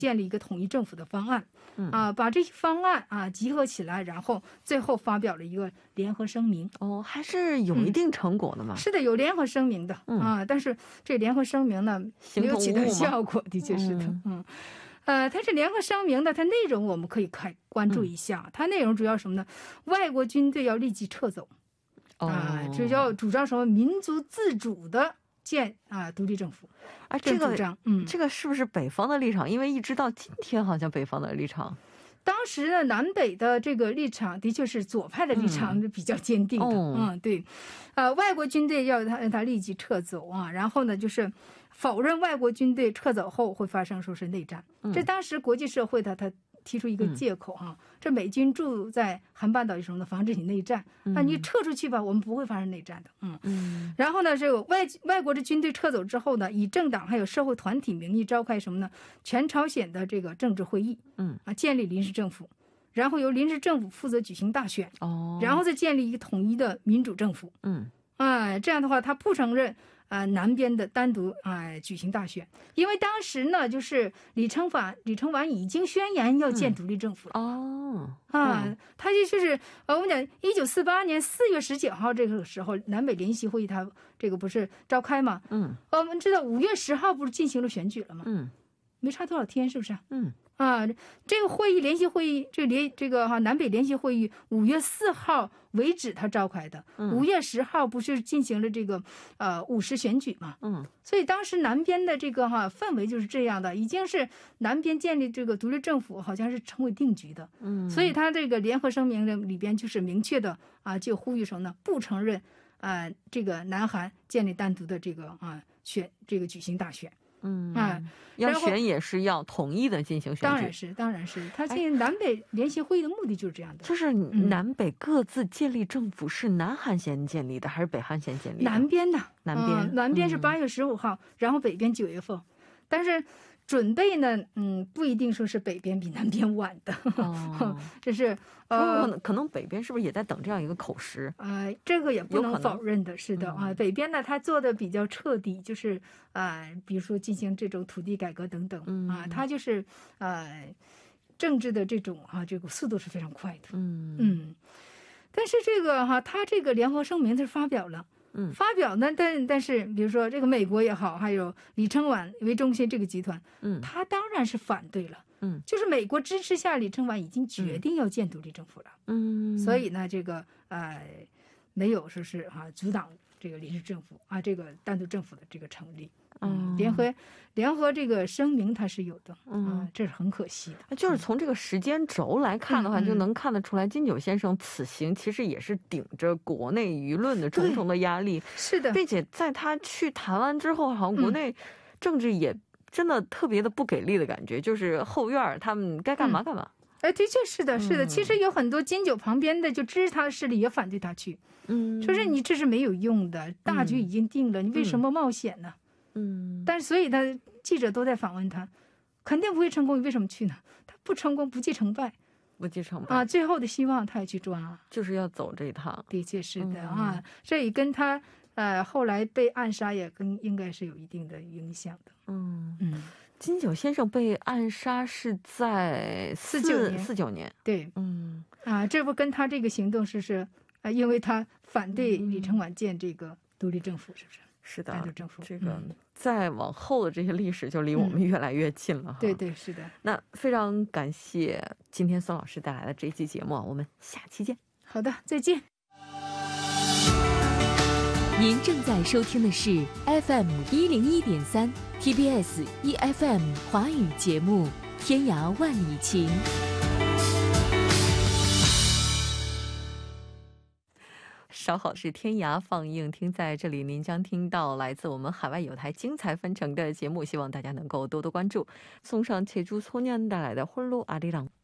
建立一个统一政府的方案，把这些方案集合起来，然后最后发表了一个联合声明。 还是有一定成果的嘛。 是的，有联合声明的但是这联合声明呢没有起到效果，的确是的。它是联合声明的，它内容我们可以关注一下。它内容主要什么呢？外国军队要立即撤走，这叫主张什么民族自主的建独立政府。 这个是不是北方的立场？因为一直到今天好像北方的立场， 当时呢南北的这个立场的确是左派的立场比较坚定的。对，外国军队要他立即撤走然后呢就是否认外国军队撤走后会发生说是内战。这当时国际社会他提出一个借口这美军驻在韩半岛什么的，防止你内战，你撤出去吧，我们不会发生内战的。然后呢，这个外国的军队撤走之后呢，以政党还有社会团体名义召开什么呢？全朝鲜的这个政治会议，建立临时政府，然后由临时政府负责举行大选，然后再建立一个统一的民主政府。这样的话，他不承认南边的单独举行大选，因为当时呢，就是李承晚已经宣言要建独立政府了。他就是我们讲1948年4月19号这个时候，南北联席会议他这个不是召开吗？我们知道5月10号不是进行了选举了吗？没差多少天，是不是？这个会议联席会议，这个南北联席会议5月4号为止他召开的，5月10号不是进行了这个50选举嘛？所以当时南边的这个氛围就是这样的，已经是南边建立这个独立政府好像是成为定局的。所以他这个联合声明的里边就是明确的就呼吁什么呢？不承认这个南韩建立单独的这个举行大选。 要选也是要统一的进行选举。 当然是他进南北联席会议的目的就是这样的。 就是南北各自建立政府是南韩先建立的还是北韩先建立的？ 南边的， 南边是8月15号，然后北边9月份。但是准备呢不一定说是北边比南边晚的。这是可能北边是不是也在等这样一个口实？ 这个也不能否认的。是的北边呢他做的比较彻底，就是比如说进行这种土地改革等等他就是政治的这种这个速度是非常快的。但是这个他这个联合声明是发表了。呢，但是比如说这个美国也好，还有李承晚为中心这个集团，他当然是反对了。就是美国支持下，李承晚已经决定要建独立政府了。所以呢，这个没有说是阻挡这个临时政府这个单独政府的这个成立。联合这个声明它是有的。这是很可惜的。 就是从这个时间轴来看的话，就能看得出来金九先生此行其实也是顶着国内舆论的重重的压力。 是的， 并且在他去台湾之后，好像国内政治也真的特别的不给力的感觉，就是后院他们该干嘛干嘛。 的确是的，是的。其实有很多金九旁边的就支持他的势力也反对他去，说是你这是没有用的，大局已经定了，你为什么冒险呢？但是所以他记者都在访问他，肯定不会成功，你为什么去呢？他不成功，不计成败，最后的希望他也去抓，就是要走这一趟。的确是的这也跟他后来被暗杀也应该是有一定的影响的。金九先生被暗杀是在49年。对，这不跟他这个行动是因为他反对李承晚建这个独立政府，是不是？是的，这个再往后的这些历史就离我们越来越近了。对对，是的。那非常感谢今天孙老师带来的这一期节目，我们下期见。好的，再见。您正在收听的是 FM 101.3 TBS EFM 华语节目《天涯万里情》。稍后是天涯放映厅，在这里您将听到来自我们海外有台精彩纷呈的节目，希望大家能够多多关注。送上且朱聪念带来的《홀로 아리랑》。